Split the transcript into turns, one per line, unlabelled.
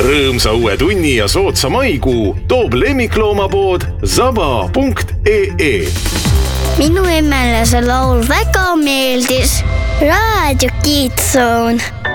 Rõõmsa uue tunni ja soodsa maikuu toob lemmikloomapood zaba.ee.
Minu emmele see laul väga meeldis. Raadio Kids Zone.